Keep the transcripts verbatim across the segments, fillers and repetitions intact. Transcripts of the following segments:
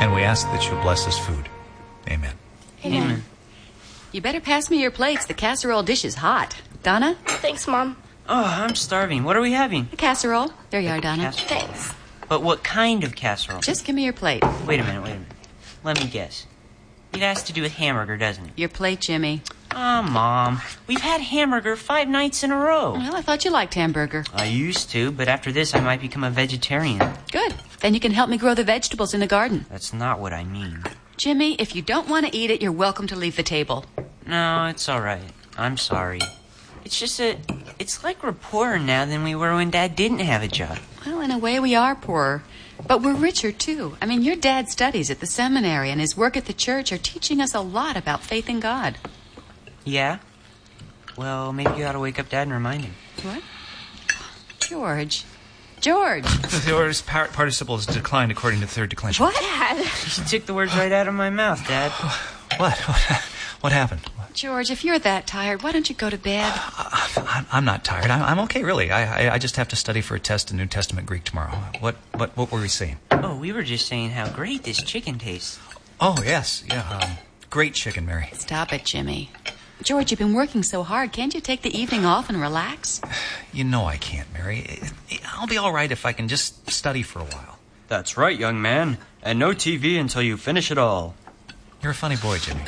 And we ask that you bless this food. Amen. Amen. Amen. You better pass me your plates. The casserole dish is hot. Donna? Thanks, Mom. Oh, I'm starving. What are we having? A casserole. There you are, Donna. Casserole. Thanks. But what kind of casserole? Just give me your plate. Wait a minute, wait a minute. Let me guess. It has to do with hamburger, doesn't it? Your plate, Jimmy. Oh, Mom. We've had hamburger five nights in a row. Well, I thought you liked hamburger. I used to, but after this I might become a vegetarian. Good. Then you can help me grow the vegetables in the garden. That's not what I mean. Jimmy, if you don't want to eat it, you're welcome to leave the table. No, it's all right. I'm sorry. It's just that it's like we're poorer now than we were when Dad didn't have a job. Well, in a way we are poorer. But we're richer, too. I mean, your dad studies at the seminary, and his work at the church are teaching us a lot about faith in God. Yeah? Well, maybe you ought to wake up Dad and remind him. What? George. George. The order's par- participle is declined according to the third declension. What? Dad. You took the words right out of my mouth, Dad. What? What, what happened? George, if you're that tired, why don't you go to bed? I'm, I'm not tired. I'm, I'm okay, really. I, I I just have to study for a test in New Testament Greek tomorrow. What what what were we saying? Oh, we were just saying how great this chicken tastes. Oh, yes. Yeah, um, great chicken, Mary. Stop it, Jimmy. George, you've been working so hard. Can't you take the evening off and relax? You know I can't, Mary. I'll be all right if I can just study for a while. That's right, young man. And no T V until you finish it all. You're a funny boy, Jimmy.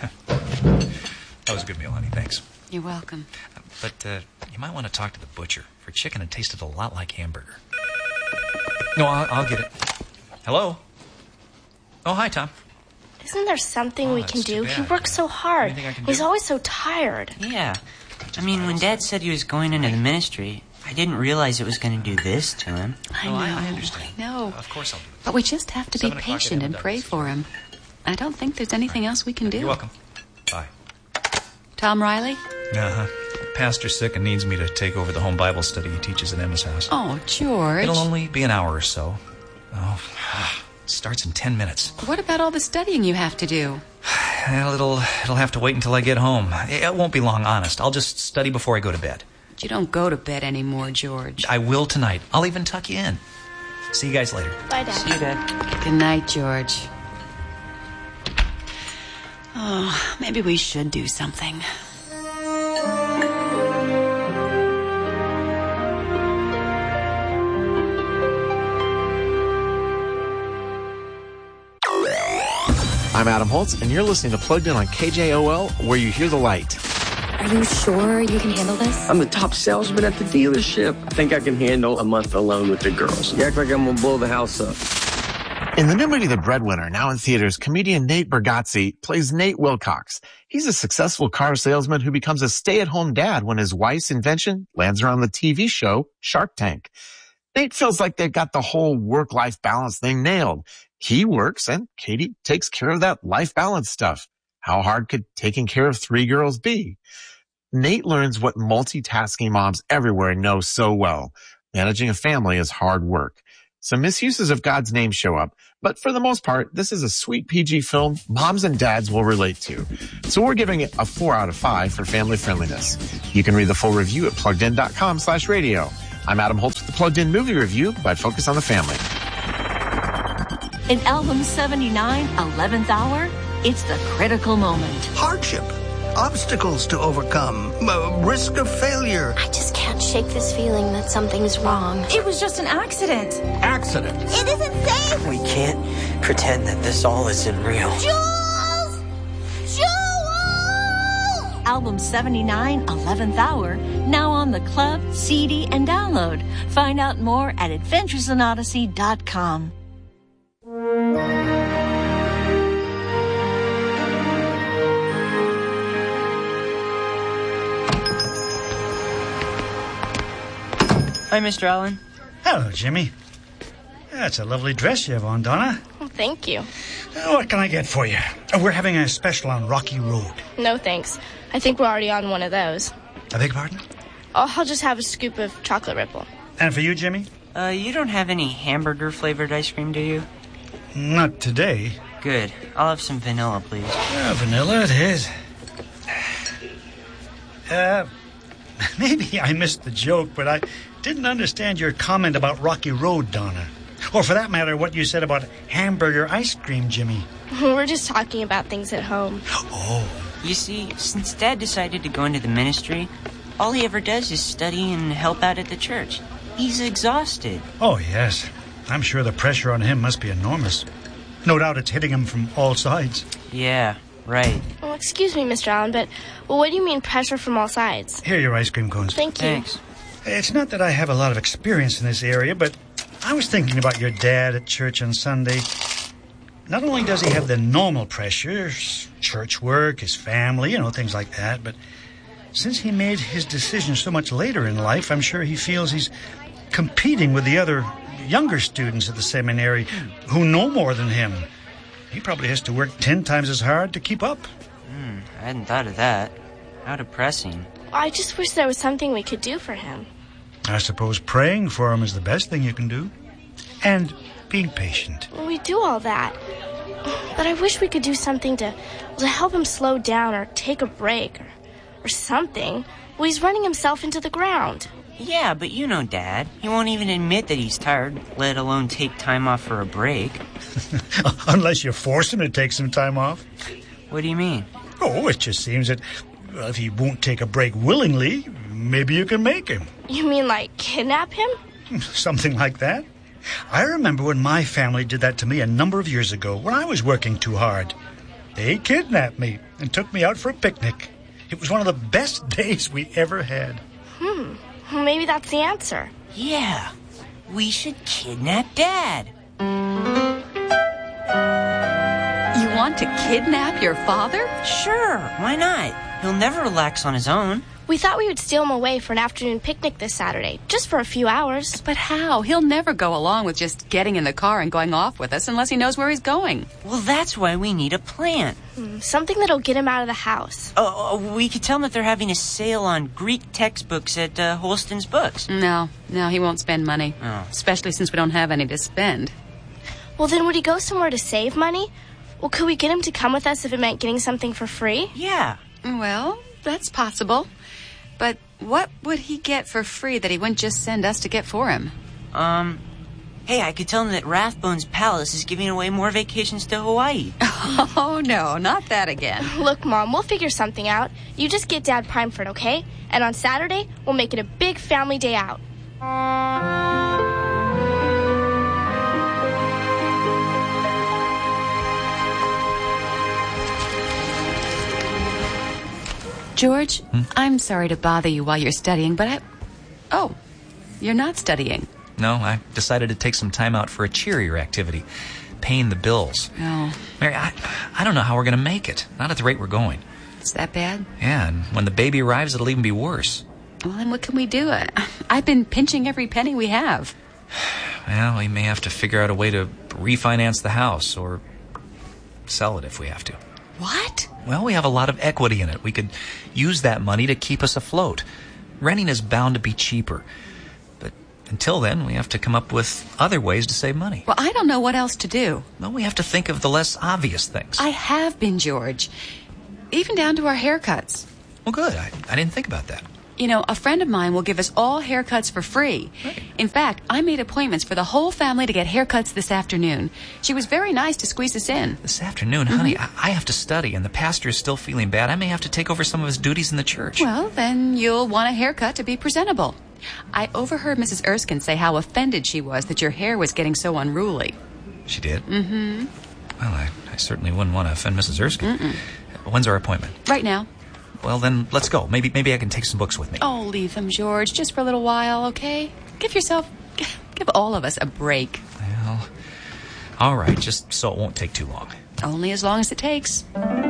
That was a good meal, honey. Thanks. You're welcome. But uh, you might want to talk to the butcher. For chicken, it tasted a lot like hamburger. No, I'll, I'll get it. Hello? Oh, hi, Tom. Isn't there something Oh, we can do? bad. He works so hard. Anything I can He's do? always so tired. Yeah. I mean, when Dad said he was going into the ministry, I didn't realize it was going to do this to him. I Oh, know. I, I understand. I know. Of course I'll do it. But we just have to be Seven o'clock, I patient haven't and done pray this. for him. I don't think there's anything else we can do. You're welcome. Bye. Tom Riley? Uh-huh. Pastor's sick and needs me to take over the home Bible study he teaches at Emma's house. Oh, George. It'll only be an hour or so. Oh, it starts in ten minutes. What about all the studying you have to do? Well, it'll, it'll have to wait until I get home. It won't be long, honest. I'll just study before I go to bed. You don't go to bed anymore, George. I will tonight. I'll even tuck you in. See you guys later. Bye, Dad. See you, Dad. Good night, George. Oh, maybe we should do something. I'm Adam Holtz, and you're listening to Plugged In on K J O L, where you hear the light. Are you sure you can handle this? I'm the top salesman at the dealership. I think I can handle a month alone with the girls. You act like I'm gonna blow the house up. In the new movie The Breadwinner, now in theaters, comedian Nate Bargatze plays Nate Wilcox. He's a successful car salesman who becomes a stay-at-home dad when his wife's invention lands her on the T V show Shark Tank. Nate feels like they've got the whole work-life balance thing nailed. He works, and Katie takes care of that life balance stuff. How hard could taking care of three girls be? Nate learns what multitasking moms everywhere know so well. Managing a family is hard work. Some misuses of God's name show up, but for the most part, this is a sweet P G film moms and dads will relate to. So we're giving it a four out of five for family friendliness. You can read the full review at pluggedin.com slash radio. I'm Adam Holtz with the Plugged In Movie Review by Focus on the Family. In Album seventy-nine, eleventh Hour, it's the critical moment. Hardship, obstacles to overcome, uh, risk of failure. I just can't shake this feeling that something's wrong. It was just an accident. Accident. It isn't safe. We can't pretend that this all isn't real. Jules! Jules! Album seventy-nine, eleventh Hour, now on the club, C D, and download. Find out more at adventures in odyssey dot com. Hi, Mister Allen. Hello, Jimmy. That's a lovely dress you have on, Donna. Well, thank you. Uh, what can I get for you? Uh, we're having a special on Rocky Road. No, thanks. I think we're already on one of those. I beg your pardon? Oh, I'll just have a scoop of chocolate ripple. And for you, Jimmy? Uh, you don't have any hamburger-flavored ice cream, do you? Not today. Good. I'll have some vanilla, please. Uh, vanilla it is. Uh, maybe I missed the joke, but I didn't understand your comment about Rocky Road, Donna. Or for that matter, what you said about hamburger ice cream, Jimmy. We're just talking about things at home. Oh. You see, since Dad decided to go into the ministry, all he ever does is study and help out at the church. He's exhausted. Oh, yes. I'm sure the pressure on him must be enormous. No doubt it's hitting him from all sides. Yeah, right. Well, excuse me, Mister Allen, but well, what do you mean pressure from all sides? Here are your ice cream cones. Thank you. Thanks. It's not that I have a lot of experience in this area, but I was thinking about your dad at church on Sunday. Not only does he have the normal pressures, church work, his family, you know, things like that, but since he made his decision so much later in life, I'm sure he feels he's competing with the other younger students at the seminary who know more than him. He probably has to work ten times as hard to keep up. Hmm, I hadn't thought of that. How depressing. I just wish there was something we could do for him. I suppose praying for him is the best thing you can do. And being patient. We do all that. But I wish we could do something to to help him slow down or take a break or, or something. Well, he's running himself into the ground. Yeah, but you know Dad. He won't even admit that he's tired, let alone take time off for a break. Unless you force him to take some time off. What do you mean? Oh, it just seems that well, if he won't take a break willingly, maybe you can make him. You mean like kidnap him? Something like that. I remember when my family did that to me a number of years ago when I was working too hard. They kidnapped me and took me out for a picnic. It was one of the best days we ever had. Hmm. Maybe that's the answer. Yeah. We should kidnap Dad. You want to kidnap your father? Sure. Why not? He'll never relax on his own. We thought we would steal him away for an afternoon picnic this Saturday, just for a few hours. But how? He'll never go along with just getting in the car and going off with us unless he knows where he's going. Well, that's why we need a plan. Hmm, something that'll get him out of the house. Oh, oh, we could tell him that they're having a sale on Greek textbooks at uh, Holston's Books. No, no, he won't spend money. Oh. Especially since we don't have any to spend. Well, then would he go somewhere to save money? Well, could we get him to come with us if it meant getting something for free? Yeah. Well, that's possible. But what would he get for free that he wouldn't just send us to get for him? Um, hey, I could tell him that Rathbone's Palace is giving away more vacations to Hawaii. Oh, no, not that again. Look, Mom, we'll figure something out. You just get Dad primed for it, okay? And on Saturday, we'll make it a big family day out. George, Hmm? I'm sorry to bother you while you're studying, but I... Oh, you're not studying. No, I decided to take some time out for a cheerier activity. Paying the bills. Oh. Mary, I, I don't know how we're going to make it. Not at the rate we're going. It's that bad? Yeah, and when the baby arrives, it'll even be worse. Well, then what can we do? I, I've been pinching every penny we have. Well, we may have to figure out a way to refinance the house or sell it if we have to. What? Well, we have a lot of equity in it. We could use that money to keep us afloat. Renting is bound to be cheaper. But until then, we have to come up with other ways to save money. Well, I don't know what else to do. Well, we have to think of the less obvious things. I have been, George. Even down to our haircuts. Well, good. I, I didn't think about that. You know, a friend of mine will give us all haircuts for free. Right. In fact, I made appointments for the whole family to get haircuts this afternoon. She was very nice to squeeze us in. This afternoon, honey, I, I have to study, and the pastor is still feeling bad. I may have to take over some of his duties in the church. Well, then you'll want a haircut to be presentable. I overheard Missus Erskine say how offended she was that your hair was getting so unruly. She did? Mm-hmm. Well, I, I certainly wouldn't want to offend Missus Erskine. Mm-mm. When's our appointment? Right now. Well, then, let's go. Maybe maybe I can take some books with me. Oh, leave them, George, just for a little while, okay? Give yourself, give all of us a break. Well, all right, just so it won't take too long. Only as long as it takes.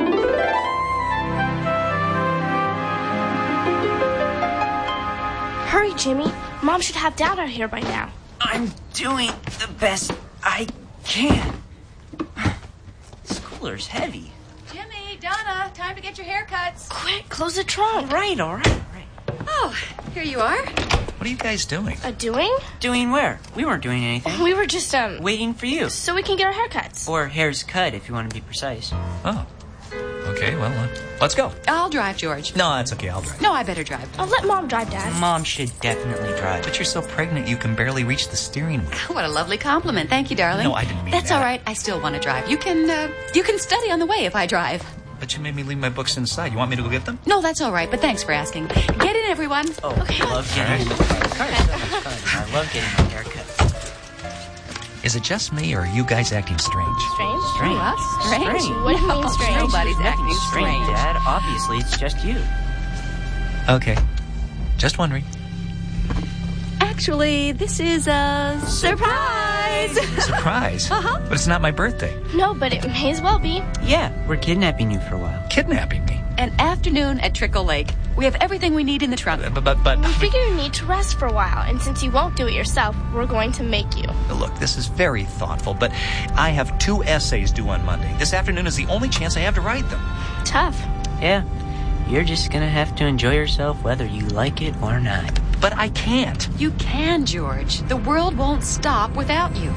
Hurry, Jimmy. Mom should have Dad out here by now. I'm doing the best I can. This cooler's heavy. Jimmy, Donna, time to get your haircuts. Quick, close the trunk. All right, all right, all right. Oh, here you are. What are you guys doing? Uh, doing? Doing where? We weren't doing anything. We were just, um... Waiting for you. So we can get our haircuts. Or hair's cut, if you want to be precise. Oh. Okay, well, uh, let's go. I'll drive, George. No, that's okay. I'll drive. No, I better drive. I'll let Mom drive, Dad. Mom should definitely drive. But you're so pregnant you can barely reach the steering wheel. What a lovely compliment. Thank you, darling. No, I didn't mean That's that. all right. I still want to drive. You can, uh, you can study on the way if I drive. But you made me leave my books inside. You want me to go get them? No, that's all right, but thanks for asking. Get in, everyone. Oh, okay. I love getting in the car. The car is so much fun. I love getting my hair cut. Is it just me, or are you guys acting strange? Strange? Strange. What? Strange? Strange. What do you mean strange? Nobody's Nothing acting strange, strange. Dad. Obviously, it's just you. Okay. Just wondering. Actually, this is a surprise. Surprise? Uh-huh. But it's not my birthday. No, but it may as well be. Yeah, we're kidnapping you for a while. Kidnapping me? An afternoon at Trickle Lake. We have everything we need in the trunk. But, but, but... We figure you need to rest for a while, and since you won't do it yourself, we're going to make you. Look, this is very thoughtful, but I have two essays due on Monday. This afternoon is the only chance I have to write them. Tough. Yeah, you're just gonna have to enjoy yourself whether you like it or not. But I can't. You can, George. The world won't stop without you.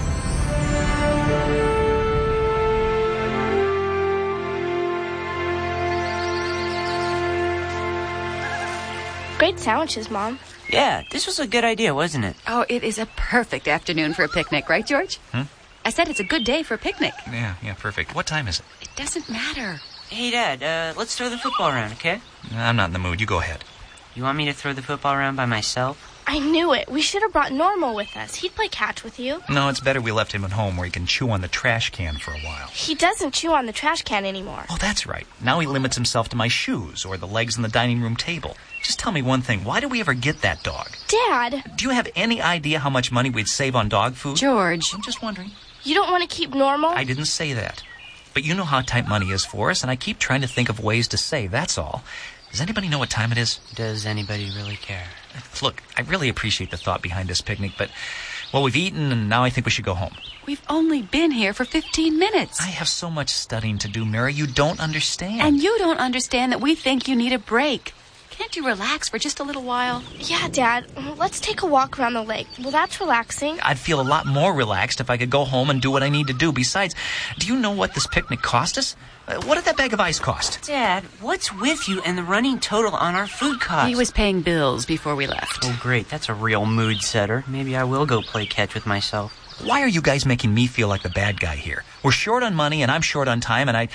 Great sandwiches, Mom. Yeah, this was a good idea, wasn't it? Oh, it is a perfect afternoon for a picnic, right, George? Hmm? I said it's a good day for a picnic. Yeah, yeah, perfect. What time is it? It doesn't matter. Hey, Dad, uh, let's throw the football around, okay? I'm not in the mood. You go ahead. You want me to throw the football around by myself? I knew it. We should have brought Normal with us. He'd play catch with you. No, it's better we left him at home where he can chew on the trash can for a while. He doesn't chew on the trash can anymore. Oh, that's right. Now he limits himself to my shoes or the legs on the dining room table. Just tell me one thing. Why did we ever get that dog? Dad! Do you have any idea how much money we'd save on dog food? George. I'm just wondering. You don't want to keep Normal? I didn't say that. But you know how tight money is for us, and I keep trying to think of ways to save, that's all. Does anybody know what time it is? Does anybody really care? Look, I really appreciate the thought behind this picnic, but, well, we've eaten, and now I think we should go home. We've only been here for fifteen minutes. I have so much studying to do, Mary. You don't understand. And you don't understand that we think you need a break. Can't you relax for just a little while? Yeah, Dad. Let's take a walk around the lake. Well, that's relaxing. I'd feel a lot more relaxed if I could go home and do what I need to do. Besides, do you know what this picnic cost us? Uh, what did that bag of ice cost? Dad, what's with you and the running total on our food costs? He was paying bills before we left. Oh, great. That's a real mood setter. Maybe I will go play catch with myself. Why are you guys making me feel like the bad guy here? We're short on money and I'm short on time, and I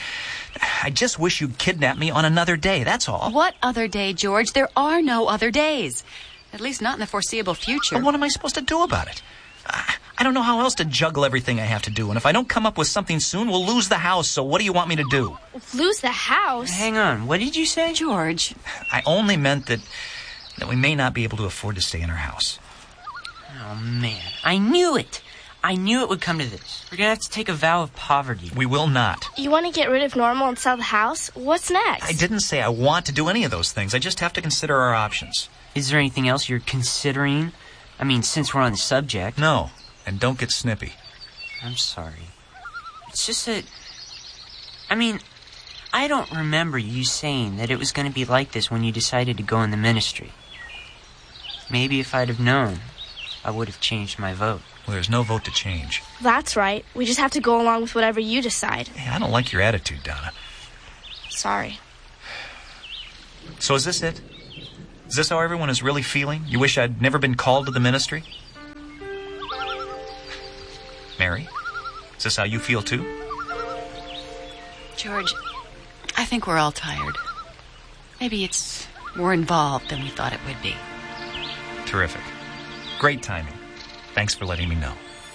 I just wish you'd kidnap me on another day, that's all. What other day, George? There are no other days. At least not in the foreseeable future. But what am I supposed to do about it? I, I don't know how else to juggle everything I have to do, and if I don't come up with something soon, we'll lose the house, so what do you want me to do? Lose the house? Hang on, what did you say? George. I only meant that, that we may not be able to afford to stay in our house. Oh, man. I knew it. I knew it would come to this. We're going to have to take a vow of poverty. We will not. You want to get rid of Normal and sell the house? What's next? I didn't say I want to do any of those things. I just have to consider our options. Is there anything else you're considering? I mean, since we're on the subject. No, and don't get snippy. I'm sorry. It's just that... I mean, I don't remember you saying that it was going to be like this when you decided to go in the ministry. Maybe if I'd have known, I would have changed my vote. Well, there's no vote to change. That's right. We just have to go along with whatever you decide. Hey, I don't like your attitude, Donna. Sorry. So is this it? Is this how everyone is really feeling? You wish I'd never been called to the ministry? Mary, is this how you feel too? George, I think we're all tired. Maybe it's more involved than we thought it would be. Terrific. Great timing. Thanks for letting me know.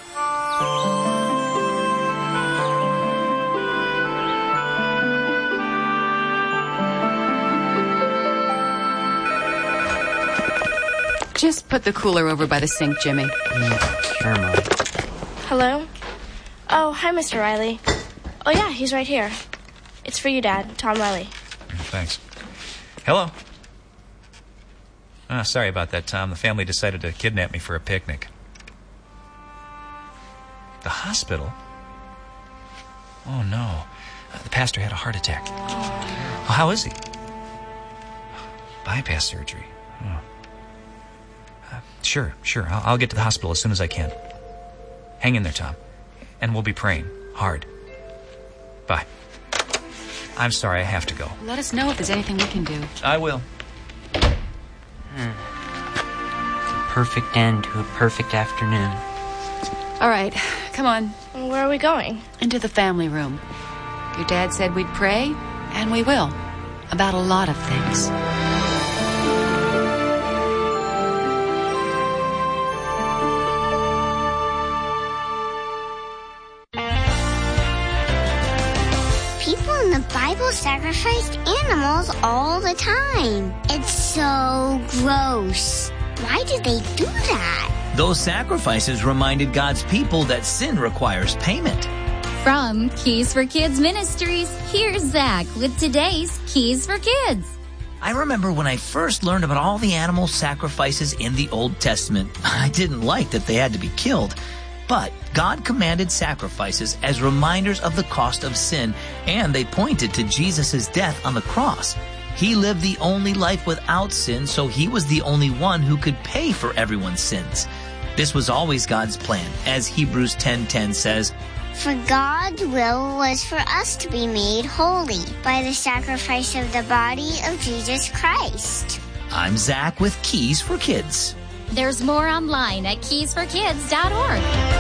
Just put the cooler over by the sink, Jimmy. Mm, sure, Mom. Hello? Oh, hi, Mister Riley. Oh, yeah, he's right here. It's for you, Dad. Tom Riley. Thanks. Hello. Ah, sorry about that, Tom. The family decided to kidnap me for a picnic. The hospital? Oh, no. Uh, the pastor had a heart attack. Oh, how is he? Bypass surgery. Oh. Uh, sure, sure. I'll, I'll get to the hospital as soon as I can. Hang in there, Tom. And we'll be praying hard. Bye. I'm sorry, I have to go. Let us know if there's anything we can do. I will. Hmm. The perfect end to a perfect afternoon. All right, come on. Where are we going? Into the family room. Your dad said we'd pray, and we will. About a lot of things. People in the Bible sacrificed animals all the time. It's so gross. Why did they do that? Those sacrifices reminded God's people that sin requires payment. From Keys for Kids Ministries, here's Zach with today's Keys for Kids. I remember when I first learned about all the animal sacrifices in the Old Testament. I didn't like that they had to be killed. But God commanded sacrifices as reminders of the cost of sin, and they pointed to Jesus' death on the cross. He lived the only life without sin, so he was the only one who could pay for everyone's sins. This was always God's plan, as Hebrews ten ten says, For God's will was for us to be made holy by the sacrifice of the body of Jesus Christ. I'm Zach with Keys for Kids. There's more online at keys for kids dot org.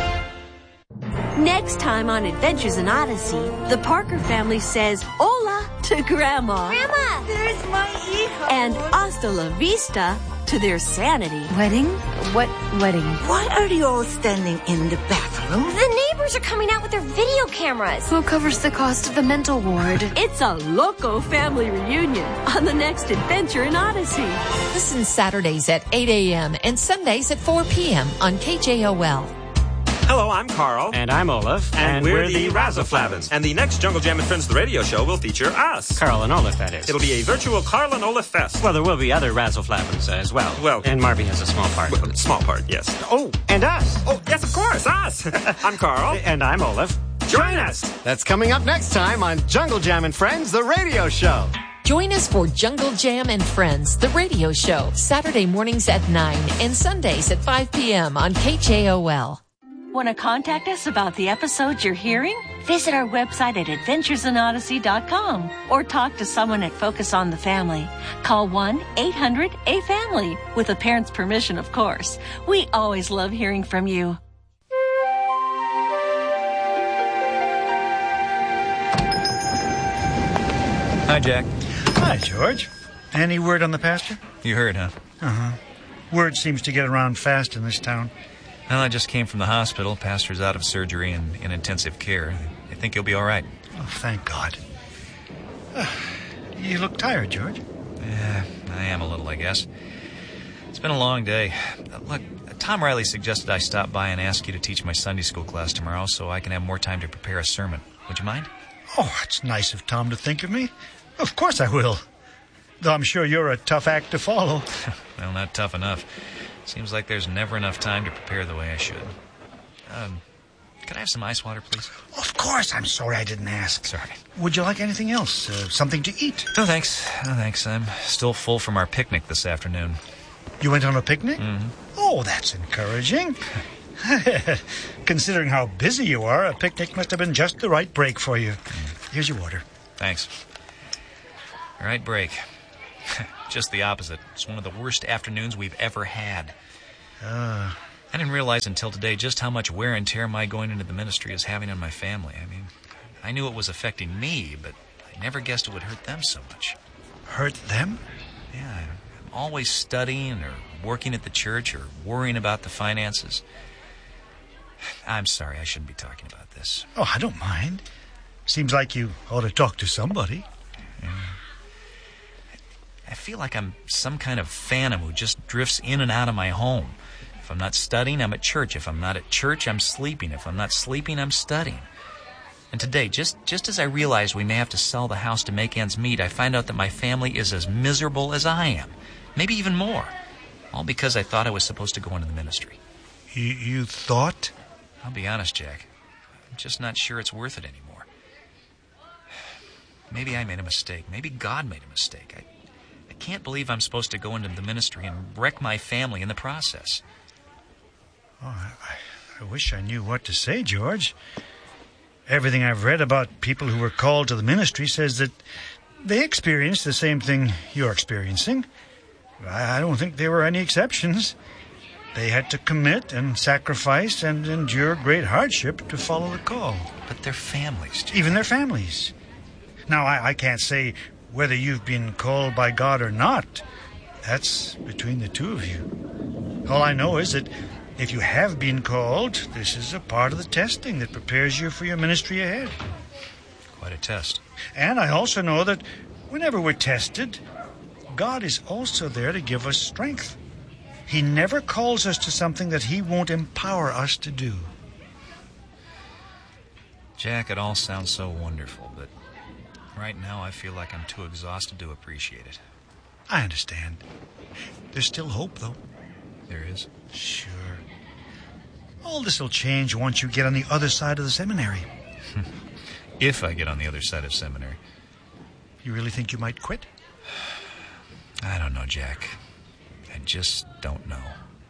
Next time on Adventures in Odyssey, the Parker family says hola to Grandma. Grandma, there's my hijo. And hasta la vista to their sanity. Wedding? What wedding? Why are you all standing in the bathroom? The neighbors are coming out with their video cameras. Who covers the cost of the mental ward? It's a loco family reunion on the next Adventure in Odyssey. Listen Saturdays at eight a.m. and Sundays at four p.m. on K J O L. Hello, I'm Carl. And I'm Olaf. And, and we're, we're the Razzaflavins. And the next Jungle Jam and Friends, the radio show, will feature us. Carl and Olaf, that is. It'll be a virtual Carl and Olaf fest. Well, there will be other Razzaflavins as well. Well. And Marby has a small part. Well, small part, yes. Oh, and us. Oh, yes, of course, us. I'm Carl. And I'm Olaf. Join us. That's coming up next time on Jungle Jam and Friends, the radio show. Join us for Jungle Jam and Friends, the radio show, Saturday mornings at nine and Sundays at five p.m. on K J O L. Want to contact us about the episodes you're hearing? Visit our website at adventures in odyssey dot com or talk to someone at Focus on the Family. Call one eight hundred A family with a parent's permission, of course. We always love hearing from you. Hi, Jack. Hi, George. Any word on the pastor? You heard, huh? Uh-huh. Word seems to get around fast in this town. Well, I just came from the hospital. Pastor's out of surgery and in intensive care. I think he'll be all right. Oh, thank God. Uh, you look tired, George. Yeah, I am a little, I guess. It's been a long day. Uh, look, Tom Riley suggested I stop by and ask you to teach my Sunday school class tomorrow so I can have more time to prepare a sermon. Would you mind? Oh, it's nice of Tom to think of me. Of course I will. Though I'm sure you're a tough act to follow. Well, not tough enough. Seems like there's never enough time to prepare the way I should. Um, could I have some ice water, please? Of course. I'm sorry I didn't ask. Sorry. Would you like anything else? Uh, something to eat? No, thanks. No, thanks. I'm still full from our picnic this afternoon. You went on a picnic? Mm-hmm. Oh, that's encouraging. Considering how busy you are, a picnic must have been just the right break for you. Mm. Here's your water. Thanks. All right, break. Just the opposite. It's one of the worst afternoons we've ever had. Uh, I didn't realize until today just how much wear and tear my going into the ministry is having on my family. I mean, I knew it was affecting me, but I never guessed it would hurt them so much. Hurt them? Yeah, I'm always studying or working at the church or worrying about the finances. I'm sorry, I shouldn't be talking about this. Oh, I don't mind. Seems like you ought to talk to somebody. Yeah. I feel like I'm some kind of phantom who just drifts in and out of my home. If I'm not studying, I'm at church. If I'm not at church, I'm sleeping. If I'm not sleeping, I'm studying. And today, just, just as I realized we may have to sell the house to make ends meet, I find out that my family is as miserable as I am. Maybe even more. All because I thought I was supposed to go into the ministry. You, you thought? I'll be honest, Jack. I'm just not sure it's worth it anymore. Maybe I made a mistake. Maybe God made a mistake. I... I can't believe I'm supposed to go into the ministry and wreck my family in the process. Oh, I, I wish I knew what to say, George. Everything I've read about people who were called to the ministry says that they experienced the same thing you're experiencing. I don't think there were any exceptions. They had to commit and sacrifice and endure great hardship to follow the call. But their families, Jack. Even their families. Now, I, I can't say whether you've been called by God or not. That's between the two of you. All I know is that if you have been called, this is a part of the testing that prepares you for your ministry ahead. Quite a test. And I also know that whenever we're tested, God is also there to give us strength. He never calls us to something that He won't empower us to do. Jack, it all sounds so wonderful, but right now I feel like I'm too exhausted to appreciate it. I understand. There's still hope, though. There is? Sure. All this will change once you get on the other side of the seminary. If I get on the other side of seminary. You really think you might quit? I don't know, Jack. I just don't know.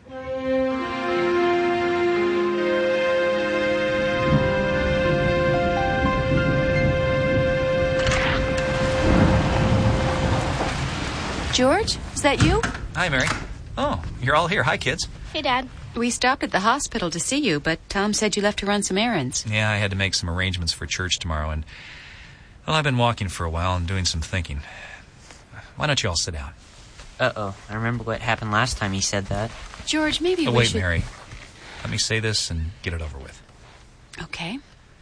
George, is that you? Hi, Mary. Oh, you're all here. Hi, kids. Hey, Dad. We stopped at the hospital to see you, but Tom said you left to run some errands. Yeah, I had to make some arrangements for church tomorrow, and, well, I've been walking for a while and doing some thinking. Why don't you all sit down? Uh-oh. I remember what happened last time he said that. George, maybe oh, we wait, should... Mary. Let me say this and get it over with. Okay.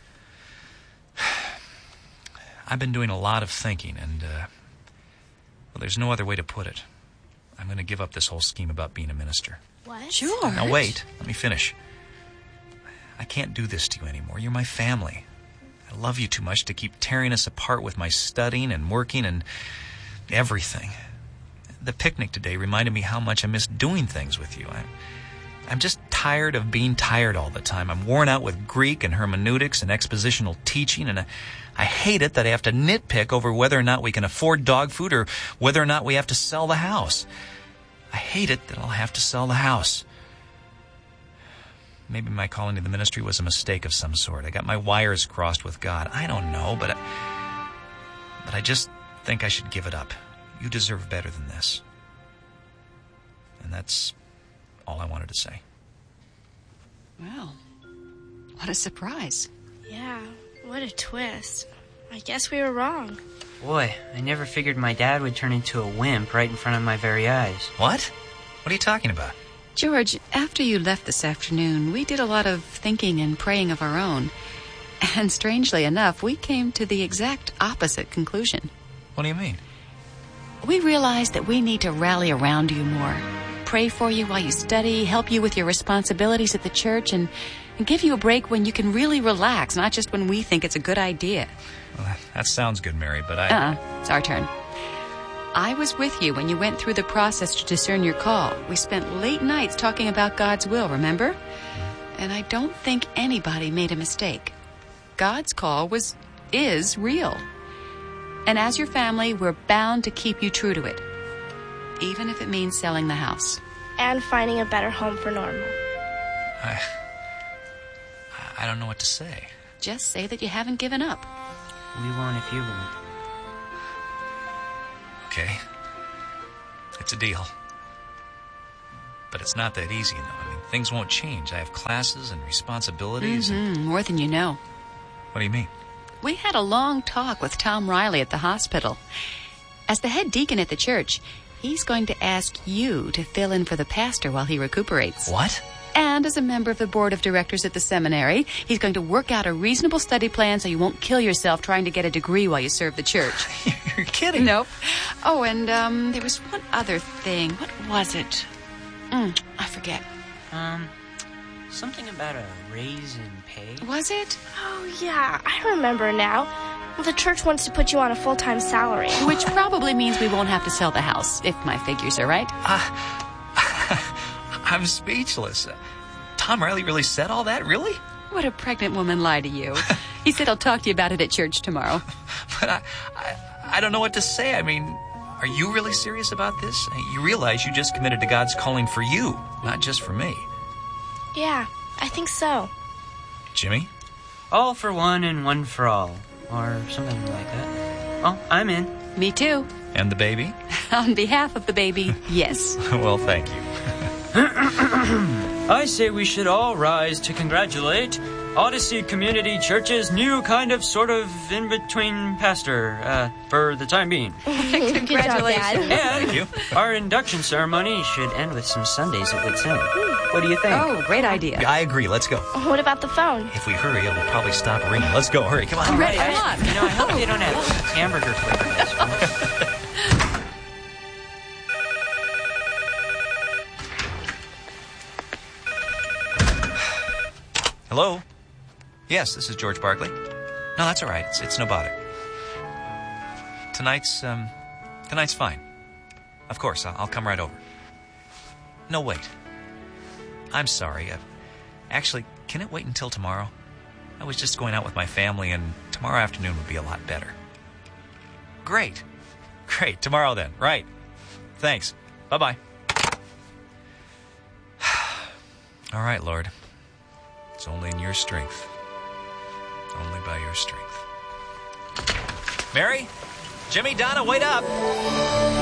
I've been doing a lot of thinking, and, uh, well, there's no other way to put it. I'm going to give up this whole scheme about being a minister. What? Sure. Now, wait. Let me finish. I can't do this to you anymore. You're my family. I love you too much to keep tearing us apart with my studying and working and everything. The picnic today reminded me how much I miss doing things with you. I'm, I'm just tired of being tired all the time. I'm worn out with Greek and hermeneutics and expositional teaching, and I, I hate it that I have to nitpick over whether or not we can afford dog food or whether or not we have to sell the house. I hate it that I'll have to sell the house. Maybe my calling to the ministry was a mistake of some sort. I got my wires crossed with God. I don't know, but I, but I just think I should give it up. You deserve better than this. And that's all I wanted to say. Well, what a surprise. Yeah, what a twist. I guess we were wrong. Boy, I never figured my dad would turn into a wimp right in front of my very eyes. What? What are you talking about? George, after you left this afternoon, we did a lot of thinking and praying of our own. And strangely enough, we came to the exact opposite conclusion. What do you mean? We realized that we need to rally around you more. Pray for you while you study, help you with your responsibilities at the church, and, and give you a break when you can really relax, not just when we think it's a good idea. Well, that sounds good, Mary, but I... Uh-uh. It's our turn. I was with you when you went through the process to discern your call. We spent late nights talking about God's will, remember? And I don't think anybody made a mistake. God's call was, is real. And as your family, we're bound to keep you true to it, even if it means selling the house. And finding a better home for Normal. I, I don't know what to say. Just say that you haven't given up. We won't if you won't. Okay. It's a deal. But it's not that easy, you know. I mean, things won't change. I have classes and responsibilities. Mm-hmm. And... More than you know. What do you mean? We had a long talk with Tom Riley at the hospital. As the head deacon at the church, he's going to ask you to fill in for the pastor while he recuperates. What? And as a member of the board of directors at the seminary, he's going to work out a reasonable study plan so you won't kill yourself trying to get a degree while you serve the church. You're kidding. Nope. Oh, and um, there was one other thing. What was it? Mm, I forget. Um, something about a raise in pay? Was it? Oh, yeah, I remember now. Well, the church wants to put you on a full-time salary. Which probably means we won't have to sell the house, if my figures are right. Uh, I'm speechless. Uh, Tom Riley really said all that? Really? Would a pregnant woman lie to you? He said he'll talk to you about it at church tomorrow. But I, I, I don't know what to say. I mean, are you really serious about this? You realize you just committed to God's calling for you, not just for me. Yeah, I think so. Jimmy? All for one and one for all. Or something like that. Oh, I'm in. Me too. And the baby? On behalf of the baby, yes. Well, thank you. I say we should all rise to congratulate Odyssey Community Church's new kind of sort of in-between pastor, uh, for the time being. Congratulations. And Thank you. our induction ceremony should end with some Sundays at Wits End. What do you think? Oh, great idea. I agree. Let's go. What about the phone? If we hurry, it'll probably stop ringing. Let's go. Hurry. Come on. I'm ready. I, Come on. You know, I hope they don't have hamburger flavored ice cream. Hello? Yes, this is George Barkley. No, that's all right. It's, it's no bother. Tonight's, um, tonight's fine. Of course, I'll, I'll come right over. No, wait. I'm sorry. Uh, actually, can it wait until tomorrow? I was just going out with my family, and tomorrow afternoon would be a lot better. Great. Great. Tomorrow then. Right. Thanks. Bye-bye. All right, Lord. It's only in your strength. Only by your strength. Mary? Jimmy, Donna, wait up!